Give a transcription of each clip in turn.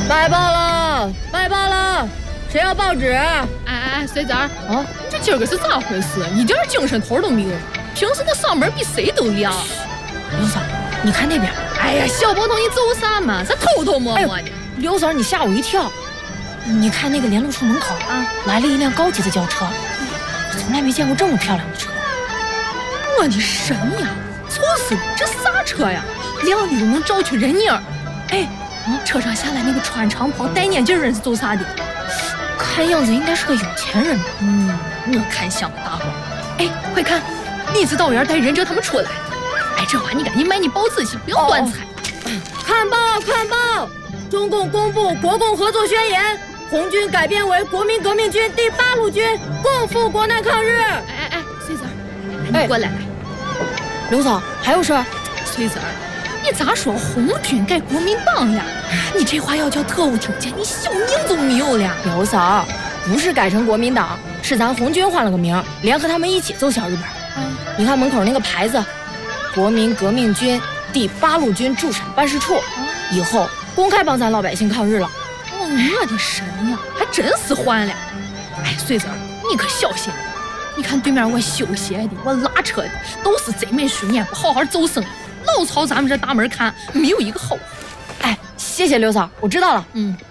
卖报了，卖报了！谁要报纸？ 哎，水子儿啊，你这今儿个是咋回事？一点精神头都没有。平时他上班比谁都亮。 刘嫂，你看那边。 哎呀，小包头，你走啥嘛？这偷偷摸摸的。 刘嫂，你吓我一跳。你看那个联络处门口啊，来了一辆高级的轿车，我从来没见过这么漂亮的车。 我的神呀！瞅死我，这啥车呀？2里都能找去人影。哎，车上下来那个穿长袍戴眼镜人是做啥的？ 看样子应该是个有钱人。 我看像个大官。哎，快看，你知道员带忍者他们出来。哎，这话你赶紧买你报纸去，不要乱猜。 看报，看报！中共公布国共合作宣言，红军改编为国民革命军第8路军，共赴国难抗日。 哎，穗子儿，你过来。 刘嫂，还有事儿？ 穗子儿，你咋说红军改国民党了？你这话要叫特务听见，你小命都没有了。 刘嫂，不是改成国民党，是咱红军换了个名，联合他们一起揍小日本。你看门口那个牌子，国民革命军第8路军驻陕办事处，以后公开帮咱老百姓抗日了。 我的神呀，还真是换了。哎，穗子儿，你可小心。你看对面我修鞋的，我拉车的，都是贼眉鼠眼，不好好做生意，老朝咱们这大门看，没有一个好货。 哎，谢谢刘嫂，我知道了。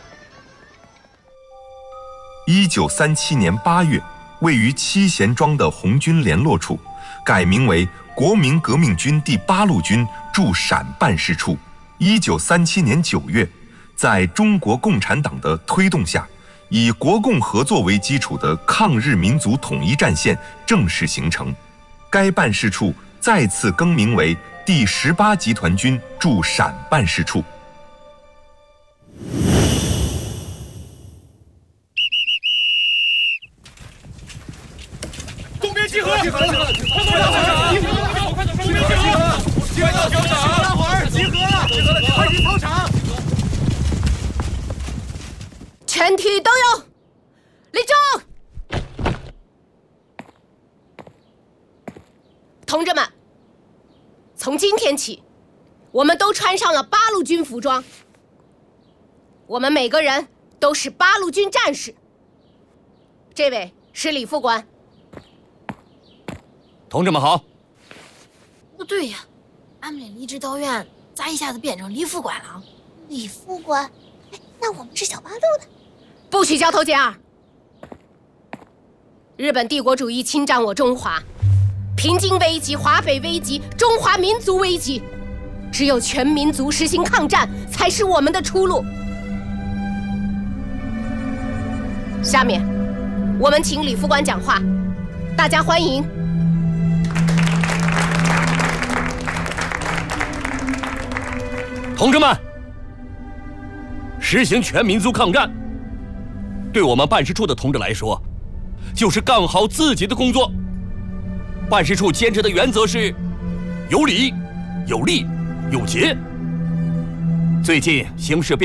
1937年8月，位于七贤庄的红军联络处改名为国民革命军第8路军驻陕办事处。1937年9月，在中国共产党的推动下，以国共合作为基础的抗日民族统一战线正式形成。该办事处再次更名为第18集团军驻陕办事处。 东边集合！集合！快走！快走！东边集合！集合！大伙儿集合了！集合了！快进操场！ 全体都有，立正！同志们，从今天起，我们都穿上了8路军服装。我们每个人都是8路军战士。这位是李副官。 同志们好。 不对呀，俺们的李指导员咋一下子变成李副官了？ 李副官？哎，那我们是小八路的。 不许交头接耳！日本帝国主义侵占我中华，平津危急，华北危急，中华民族危急，只有全民族实行抗战，才是我们的出路。下面，我们请李副官讲话，大家欢迎。 同志们，实行全民族抗战，对我们办事处的同志来说，就是干好自己的工作。办事处坚持的原则是有理、有利、有节。最近形势变